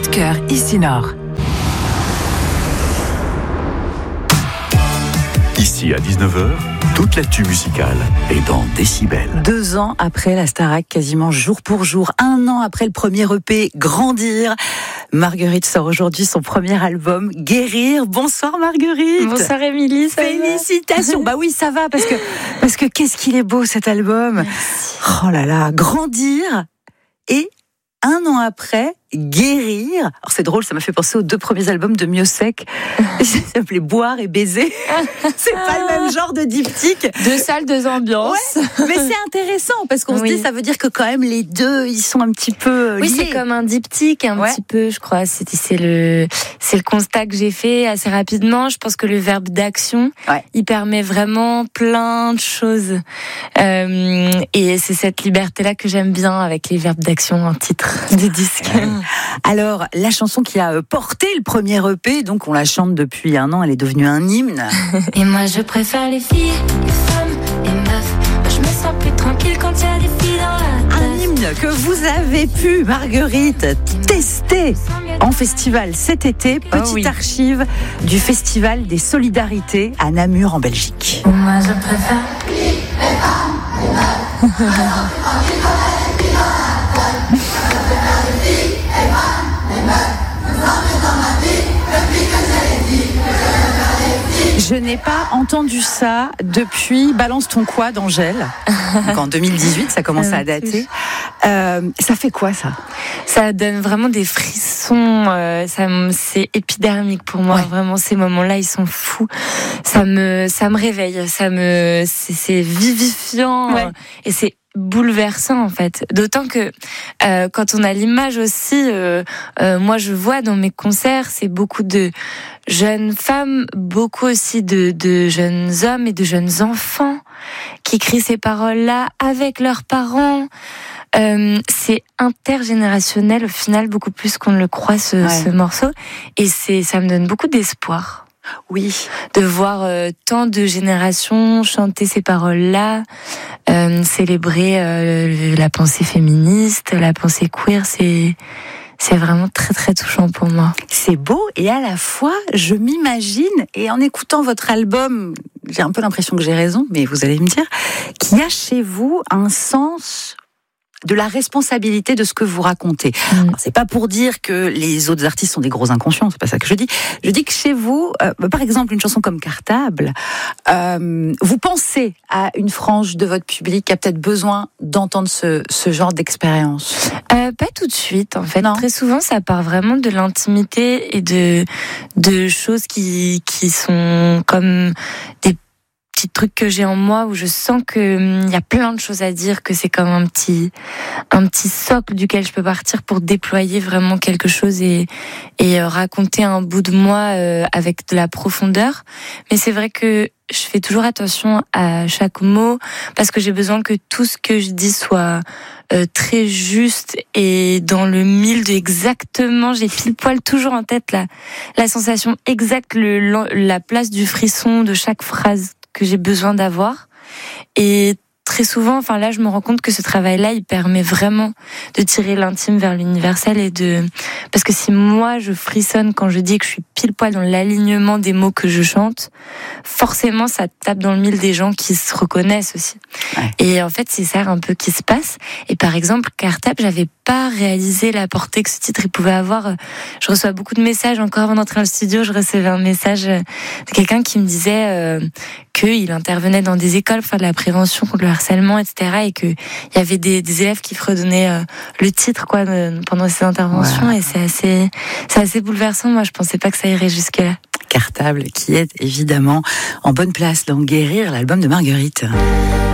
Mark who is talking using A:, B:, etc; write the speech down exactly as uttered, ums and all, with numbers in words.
A: de cœur ici Nord.
B: Ici à dix-neuf heures, toute l'actu musicale est dans Décibel.
C: Deux ans après la Starac, quasiment jour pour jour, un an après le premier E P, Grandir, Marguerite sort aujourd'hui son premier album, Guérir. Bonsoir Marguerite.
D: Bonsoir Émilie.
C: Félicitations. Bah oui, ça va parce que parce que qu'est-ce qu'il est beau cet album.
D: Merci.
C: Oh là là, Grandir et un an après, Guérir. Alors c'est drôle, ça m'a fait penser aux deux premiers albums de Miossec. Ça s'appelait Boire et Baiser. C'est pas le même genre de diptyque.
D: Deux salles, deux ambiances.
C: Ouais, mais c'est intéressant parce qu'on oui. se dit, ça veut dire que quand même les deux, ils sont un petit peu liés.
D: Oui, c'est comme un diptyque un ouais. petit peu, je crois. C'est, c'est le, c'est le constat que j'ai fait assez rapidement. Je pense que le verbe d'action, ouais. il permet vraiment plein de choses. Euh, et c'est cette liberté-là que j'aime bien avec les verbes d'action en titre des disques.
C: Alors, la chanson qui a porté le premier E P, donc on la chante depuis un an, elle est devenue un hymne.
E: Et moi je préfère les filles, les femmes, les meufs. Moi, je me sens plus tranquille quand il y a des filles dans la teuf.
C: Un hymne que vous avez pu, Marguerite, tester en festival cet été. Petite oh oui. archive du Festival des Solidarités à Namur en Belgique.
E: Moi je préfère les femmes, les meufs.
C: Je n'ai pas entendu ça depuis Balance ton quoi d'Angèle. Donc en deux mille dix-huit, ça commence à dater. Euh, ça fait quoi ça ?
D: Ça donne vraiment des frissons. Euh, ça, c'est épidermique pour moi. Ouais. Vraiment, ces moments-là, ils sont fous. Ça me, ça me réveille. Ça me, c'est, c'est vivifiant ouais. et c'est bouleversant en fait, d'autant que euh, quand on a l'image aussi, euh, euh, moi je vois dans mes concerts, c'est beaucoup de jeunes femmes, beaucoup aussi de, de jeunes hommes et de jeunes enfants qui crient ces paroles-là avec leurs parents. Euh, c'est intergénérationnel au final, beaucoup plus qu'on ne le croit ce, ouais. ce morceau, et c'est, ça me donne beaucoup d'espoir.
C: Oui,
D: de voir euh, tant de générations chanter ces paroles-là, euh, célébrer euh, la pensée féministe, la pensée queer, c'est c'est vraiment très très touchant pour moi.
C: C'est beau et à la fois, je m'imagine, et en écoutant votre album, j'ai un peu l'impression que j'ai raison, mais vous allez me dire, qu'il y a chez vous un sens de la responsabilité de ce que vous racontez. Mmh. Alors, c'est pas pour dire que les autres artistes sont des gros inconscients, c'est pas ça que je dis. Je dis que chez vous, euh, par exemple, une chanson comme Cartable, euh, vous pensez à une frange de votre public qui a peut-être besoin d'entendre ce, ce genre d'expérience.
D: Euh, pas tout de suite, en fait.
C: Non.
D: Très souvent, ça part vraiment de l'intimité et de de choses qui qui sont comme des petits trucs que j'ai en moi où je sens que il hum, y a plein de choses à dire, que c'est comme un petit un petit socle duquel je peux partir pour déployer vraiment quelque chose et et euh, raconter un bout de moi euh, avec de la profondeur. Mais c'est vrai que je fais toujours attention à chaque mot parce que j'ai besoin que tout ce que je dis soit euh, très juste et dans le mille de exactement. J'ai pile poil toujours en tête la la sensation exacte, le la place du frisson de chaque phrase que j'ai besoin d'avoir. Et très souvent, enfin là, je me rends compte que ce travail-là, il permet vraiment de tirer l'intime vers l'universel et de, parce que si moi je frissonne quand je dis que je suis pile poil dans l'alignement des mots que je chante, forcément ça tape dans le mille des gens qui se reconnaissent aussi. Ouais. Et en fait, c'est ça un peu qui se passe. Et par exemple, Cartable, j'avais pas réalisé la portée que ce titre il pouvait avoir. Je reçois beaucoup de messages, encore avant d'entrer dans le studio, je recevais un message de quelqu'un qui me disait euh, qu'il intervenait dans des écoles pour faire de la prévention contre le harcèlement, et cetera. Et qu'il y avait des, des élèves qui fredonnaient euh, le titre quoi de, pendant ces interventions. Ouais. Et c'est assez, c'est assez bouleversant. Moi, je pensais pas que ça irait jusque-là.
C: Cartable, qui est évidemment en bonne place dans Guérir, l'album de Marguerite.